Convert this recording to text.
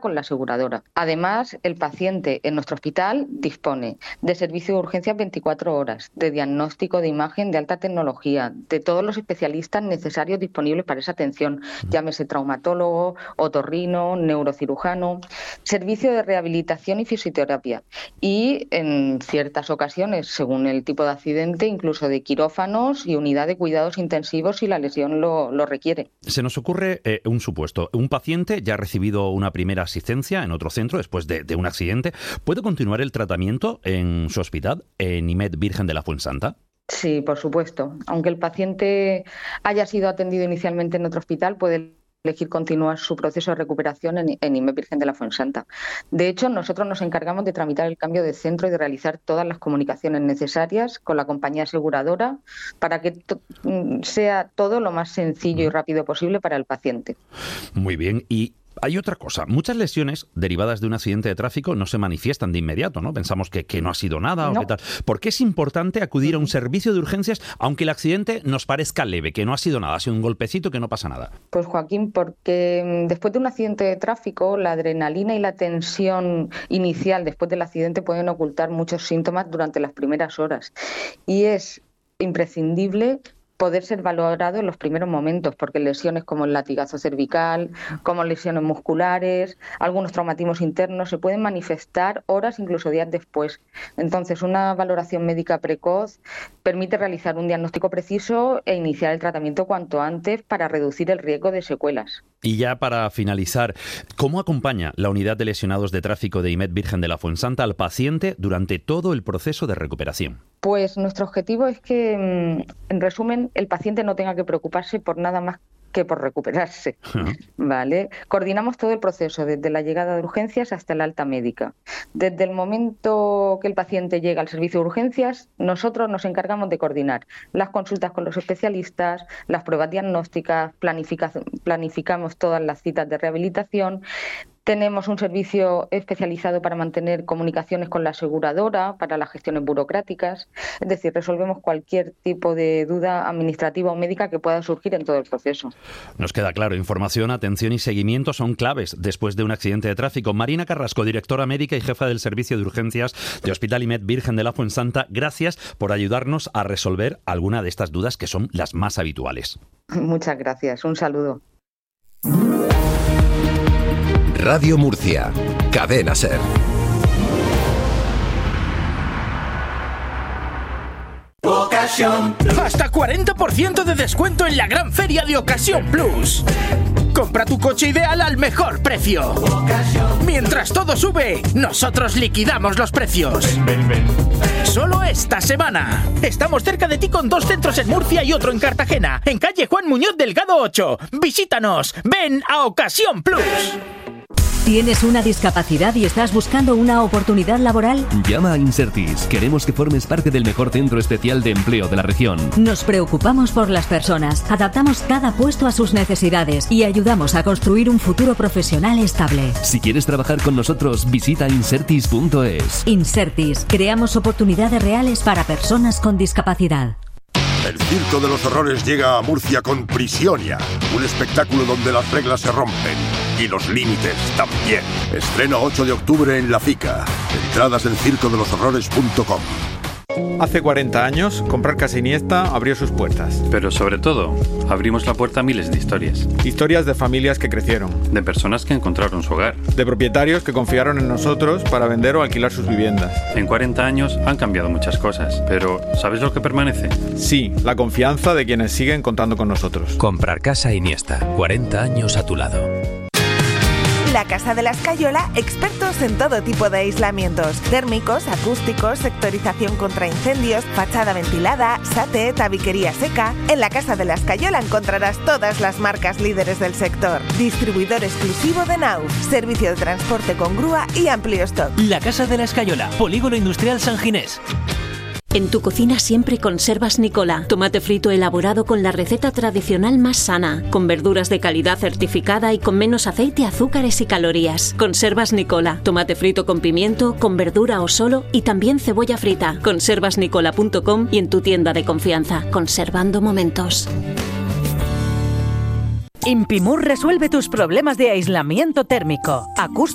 con la aseguradora. Además, el paciente en nuestro hospital dispone de servicio de urgencias 24 horas, de diagnóstico de imagen de alta tecnología, de todos los especialistas necesarios disponibles para esa atención, llámese traumatólogo, otorrino, neurocirujano, servicio de rehabilitación y fisioterapia y en ciertas ocasiones, según el tipo de accidente, incluso de quirófanos y unidad de cuidados intensivos si la lesión lo requiere. Se nos ocurre un supuesto. Un paciente ya ha recibido una primera asistencia en otro centro después de un accidente. ¿Puede continuar el tratamiento en su hospital, en IMED Virgen de la Fuensanta? Sí, por supuesto. Aunque el paciente haya sido atendido inicialmente en otro hospital, puede elegir continuar su proceso de recuperación en IMED Virgen de la Fuensanta. De hecho, nosotros nos encargamos de tramitar el cambio de centro y de realizar todas las comunicaciones necesarias con la compañía aseguradora para que sea todo lo más sencillo y rápido posible para el paciente. Muy bien. Y hay otra cosa. Muchas lesiones derivadas de un accidente de tráfico no se manifiestan de inmediato, ¿no? Pensamos que no ha sido nada No. o qué tal. ¿Por qué es importante acudir a un servicio de urgencias aunque el accidente nos parezca leve, que no ha sido nada, ha sido un golpecito, que no pasa nada? Pues Joaquín, porque después de un accidente de tráfico, la adrenalina y la tensión inicial después del accidente pueden ocultar muchos síntomas durante las primeras horas. Y es imprescindible poder ser valorado en los primeros momentos, porque lesiones como el latigazo cervical, como lesiones musculares, algunos traumatismos internos se pueden manifestar horas, incluso días después. Entonces, una valoración médica precoz permite realizar un diagnóstico preciso e iniciar el tratamiento cuanto antes para reducir el riesgo de secuelas. Y ya para finalizar, ¿cómo acompaña la unidad de lesionados de tráfico de IMED Virgen de la Fuensanta al paciente durante todo el proceso de recuperación? Pues nuestro objetivo es que, en resumen, el paciente no tenga que preocuparse por nada más que por recuperarse, ¿vale? Coordinamos todo el proceso, desde la llegada de urgencias hasta el alta médica. Desde el momento que el paciente llega al servicio de urgencias, nosotros nos encargamos de coordinar las consultas con los especialistas, las pruebas diagnósticas, planificamos todas las citas de rehabilitación. Tenemos un servicio especializado para mantener comunicaciones con la aseguradora, para las gestiones burocráticas. Es decir, resolvemos cualquier tipo de duda administrativa o médica que pueda surgir en todo el proceso. Nos queda claro, información, atención y seguimiento son claves después de un accidente de tráfico. Marina Carrasco, directora médica y jefa del servicio de urgencias de Hospital IMED Virgen de la Fuensanta, gracias por ayudarnos a resolver alguna de estas dudas que son las más habituales. Muchas gracias. Un saludo. Radio Murcia, Cadena SER. Hasta 40% de descuento en la gran feria de Ocasión Plus. Compra tu coche ideal al mejor precio. Mientras todo sube, nosotros liquidamos los precios. Solo esta semana. Estamos cerca de ti con 2 centros en Murcia y otro en Cartagena, en calle Juan Muñoz Delgado 8. Visítanos. Ven a Ocasión Plus. ¿Tienes una discapacidad y estás buscando una oportunidad laboral? Llama a Insertis. Queremos que formes parte del mejor centro especial de empleo de la región. Nos preocupamos por las personas, adaptamos cada puesto a sus necesidades y ayudamos a construir un futuro profesional estable. Si quieres trabajar con nosotros, visita insertis.es. Insertis. Creamos oportunidades reales para personas con discapacidad. El Circo de los Horrores llega a Murcia con Prisionia, un espectáculo donde las reglas se rompen y los límites también. Estreno 8 de octubre en La Fica. Entradas en circodeloshorrores.com. Hace 40 años, Comprar Casa Iniesta abrió sus puertas. Pero sobre todo, abrimos la puerta a miles de historias. Historias de familias que crecieron. De personas que encontraron su hogar. De propietarios que confiaron en nosotros para vender o alquilar sus viviendas. En 40 años han cambiado muchas cosas, pero ¿sabes lo que permanece? Sí, la confianza de quienes siguen contando con nosotros. Comprar Casa Iniesta, 40 años a tu lado. La Casa de la Escayola, expertos en todo tipo de aislamientos, térmicos, acústicos, sectorización contra incendios, fachada ventilada, SATE, tabiquería seca. En la Casa de la Escayola encontrarás todas las marcas líderes del sector. Distribuidor exclusivo de Nauf, servicio de transporte con grúa y amplio stock. La Casa de la Escayola, Polígono Industrial San Ginés. En tu cocina siempre conservas Nicola. Tomate frito elaborado con la receta tradicional más sana, con verduras de calidad certificada y con menos aceite, azúcares y calorías. Conservas Nicola. Tomate frito con pimiento, con verdura o solo y también cebolla frita. Conservasnicola.com y en tu tienda de confianza. Conservando momentos. Impimur resuelve tus problemas de aislamiento térmico, acústico